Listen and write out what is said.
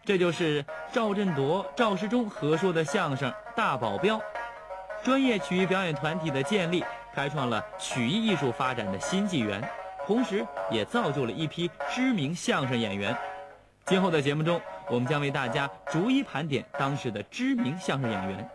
这就是赵振铎、赵世忠合说的相声《大保镖》。专业曲艺表演团体的建立，开创了曲艺艺术发展的新纪元，同时也造就了一批知名相声演员。今后的节目中，我们将为大家逐一盘点当时的知名相声演员。